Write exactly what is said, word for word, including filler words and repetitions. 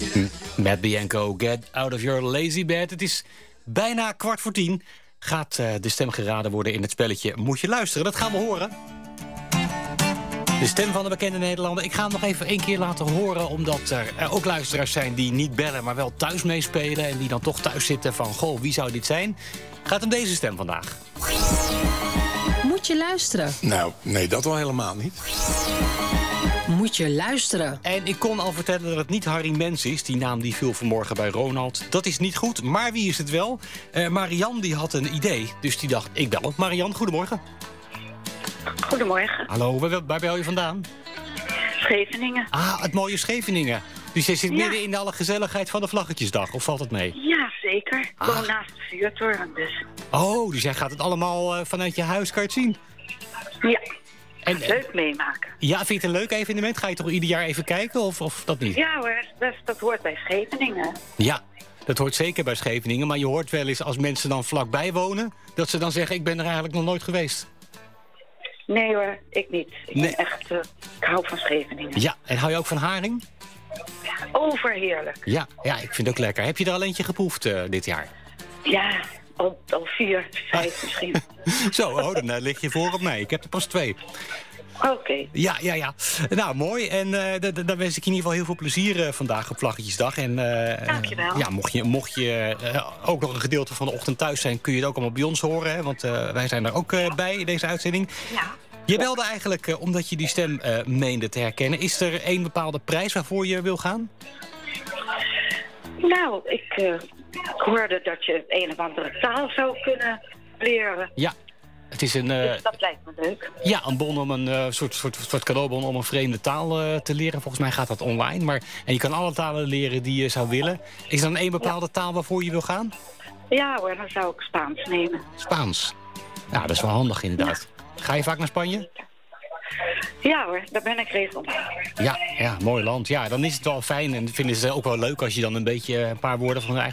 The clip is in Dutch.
Matt Bianco, get out of your lazy bed. Het is bijna kwart voor tien. Gaat uh, de stem geraden worden in het spelletje Moet je luisteren? Dat gaan we horen. De stem van de bekende Nederlander. Ik ga hem nog even één keer laten horen, omdat er uh, ook luisteraars zijn die niet bellen, maar wel thuis meespelen. En die dan toch thuis zitten van, goh, wie zou dit zijn? Gaat hem deze stem vandaag. Moet je luisteren? Nou, nee, dat wel helemaal niet. Moet je luisteren? En ik kon al vertellen dat het niet Harry Mens is. Die naam die viel vanmorgen bij Ronald. Dat is niet goed, maar wie is het wel? Uh, Marianne die had een idee, dus die dacht, ik bel. Marianne, goedemorgen. Goedemorgen. Hallo, waar, waar bel je vandaan? Scheveningen. Ah, het mooie Scheveningen. Dus je zit Ja. midden in alle gezelligheid van de Vlaggetjesdag, of valt het mee? Ja, zeker. Ik Ah. woon naast de vuurtoren, dus. Oh, dus jij gaat het allemaal uh, vanuit je huis, kan je het zien? Ja, En, leuk meemaken. Ja, vind je het een leuk evenement? Ga je toch ieder jaar even kijken, of, of dat niet? Ja hoor, dat, dat hoort bij Scheveningen. Ja, dat hoort zeker bij Scheveningen. Maar je hoort wel eens als mensen dan vlakbij wonen, dat ze dan zeggen, ik ben er eigenlijk nog nooit geweest. Nee hoor, ik niet. Ik Nee. ben echt, uh, ik hou van Scheveningen. Ja, en hou je ook van haring? Overheerlijk. Ja, ja, ik vind het ook lekker. Heb je er al eentje geproefd uh, dit jaar? Ja, al, al vier, vijf misschien. Zo, oh, dan uh, lig je voor op mij. Ik heb er pas twee. Oké. Ja, ja, ja. Nou, mooi. En uh, d- d- dan wens ik in ieder geval heel veel plezier uh, vandaag op Vlaggetjesdag. En, uh, Dankjewel. Ja, mocht je, mocht je uh, ook nog een gedeelte van de ochtend thuis zijn, kun je het ook allemaal bij ons horen. Hè? Want uh, wij zijn er ook uh, bij in deze uitzending. Ja. Je belde eigenlijk uh, omdat je die stem uh, meende te herkennen. Is er één bepaalde prijs waarvoor je wil gaan? Nou, ik, uh, ik hoorde dat je een of andere taal zou kunnen leren. Ja. Het is een, uh, Dus dat lijkt me leuk. ja, een bon om een uh, soort, soort, soort cadeaubon om een vreemde taal uh, te leren. Volgens mij gaat dat online. Maar, en je kan alle talen leren die je zou willen. Is er dan één bepaalde ja. taal waarvoor je wil gaan? Ja hoor, dan zou ik Spaans nemen. Spaans. Ja, dat is wel handig inderdaad. Ja. Ga je vaak naar Spanje? Ja hoor, daar ben ik regelmatig. Ja, ja, mooi land. Ja, dan is het wel fijn en vinden ze ook wel leuk als je dan een beetje een paar woorden van hun eigen